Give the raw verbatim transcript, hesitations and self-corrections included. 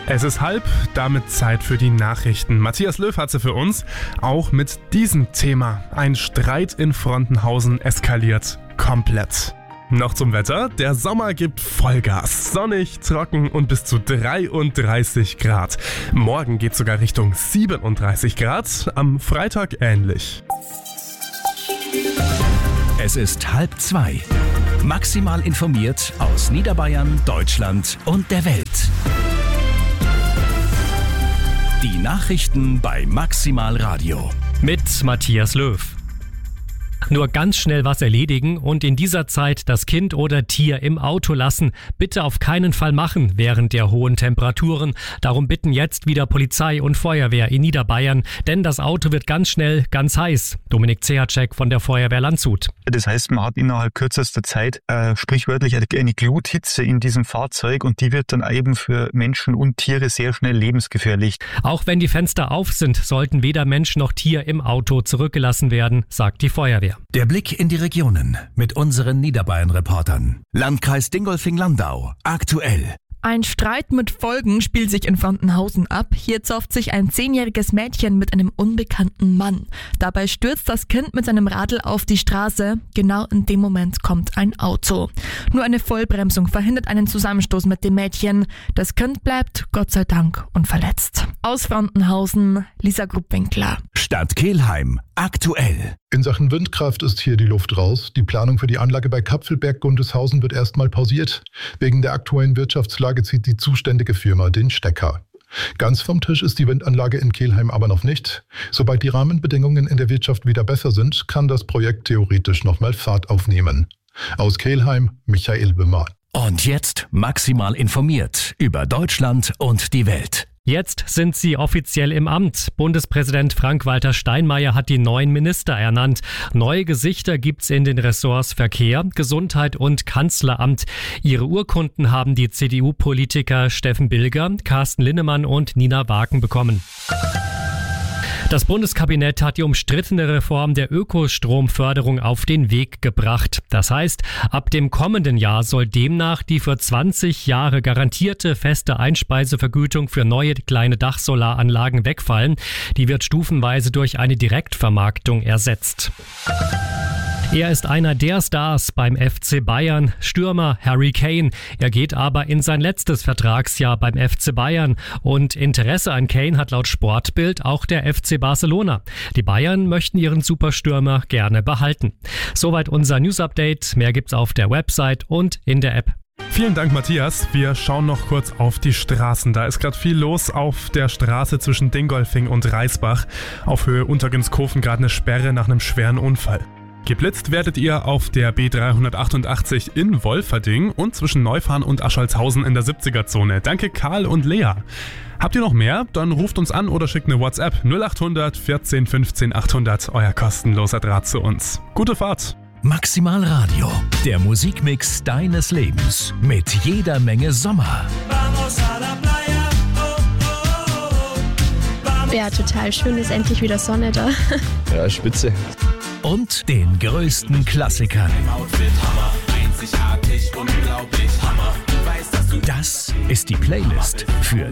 Es ist halb, damit Zeit für die Nachrichten. Matthias Löw hat sie für uns, auch mit diesem Thema. Ein Streit in Frontenhausen eskaliert komplett. Noch zum Wetter. Der Sommer gibt Vollgas. Sonnig, trocken und bis zu dreiunddreißig Grad. Morgen geht sogar Richtung siebenunddreißig Grad. Am Freitag ähnlich. Es ist halb zwei. Maximal informiert aus Niederbayern, Deutschland und der Welt. Die Nachrichten bei Maximal Radio. Mit Matthias Löw. Nur ganz schnell was erledigen und in dieser Zeit das Kind oder Tier im Auto lassen. Bitte auf keinen Fall machen während der hohen Temperaturen. Darum bitten jetzt wieder Polizei und Feuerwehr in Niederbayern, denn das Auto wird ganz schnell ganz heiß. Dominik Zehacek von der Feuerwehr Landshut. Das heißt, man hat innerhalb kürzester Zeit äh, sprichwörtlich eine, eine Gluthitze in diesem Fahrzeug und die wird dann eben für Menschen und Tiere sehr schnell lebensgefährlich. Auch wenn die Fenster auf sind, sollten weder Mensch noch Tier im Auto zurückgelassen werden, sagt die Feuerwehr. Der Blick in die Regionen mit unseren Niederbayern-Reportern. Landkreis Dingolfing-Landau. Aktuell. Ein Streit mit Folgen spielt sich in Frontenhausen ab. Hier zofft sich ein zehnjähriges Mädchen mit einem unbekannten Mann. Dabei stürzt das Kind mit seinem Radl auf die Straße. Genau in dem Moment kommt ein Auto. Nur eine Vollbremsung verhindert einen Zusammenstoß mit dem Mädchen. Das Kind bleibt, Gott sei Dank, unverletzt. Aus Frontenhausen, Lisa Gruppwinkler. Stadt Kelheim. Aktuell. In Sachen Windkraft ist hier die Luft raus. Die Planung für die Anlage bei Kapfelberg-Gundelshausen wird erstmal pausiert. Wegen der aktuellen Wirtschaftslage zieht die zuständige Firma den Stecker. Ganz vom Tisch ist die Windanlage in Kelheim aber noch nicht. Sobald die Rahmenbedingungen in der Wirtschaft wieder besser sind, kann das Projekt theoretisch nochmal Fahrt aufnehmen. Aus Kelheim, Michael Böhmer. Und jetzt maximal informiert über Deutschland und die Welt. Jetzt sind sie offiziell im Amt. Bundespräsident Frank-Walter Steinmeier hat die neuen Minister ernannt. Neue Gesichter gibt's in den Ressorts Verkehr, Gesundheit und Kanzleramt. Ihre Urkunden haben die C D U-Politiker Steffen Bilger, Carsten Linnemann und Nina Wagen bekommen. Das Bundeskabinett hat die umstrittene Reform der Ökostromförderung auf den Weg gebracht. Das heißt, ab dem kommenden Jahr soll demnach die für zwanzig Jahre garantierte feste Einspeisevergütung für neue kleine Dachsolaranlagen wegfallen. Die wird stufenweise durch eine Direktvermarktung ersetzt. Er ist einer der Stars beim F C Bayern, Stürmer Harry Kane. Er geht aber in sein letztes Vertragsjahr beim F C Bayern. Und Interesse an Kane hat laut Sportbild auch der F C Barcelona. Die Bayern möchten ihren Superstürmer gerne behalten. Soweit unser News-Update. Mehr gibt's auf der Website und in der App. Vielen Dank, Matthias. Wir schauen noch kurz auf die Straßen. Da ist gerade viel los auf der Straße zwischen Dingolfing und Reisbach. Auf Höhe Untergenskofen gerade eine Sperre nach einem schweren Unfall. Geblitzt werdet ihr auf der B dreihundertachtundachtzig in Wolferding und zwischen Neufahren und Aschaltshausen in der siebziger-Zone. Danke Karl und Lea. Habt ihr noch mehr? Dann ruft uns an oder schickt eine WhatsApp null achthundert vierzehn fünfzehn achthundert, euer kostenloser Draht zu uns. Gute Fahrt! Maximal Radio, der Musikmix deines Lebens mit jeder Menge Sommer. Ja, total schön, ist endlich wieder Sonne da. Ja, spitze. Und den größten Klassikern. Das ist die Playlist für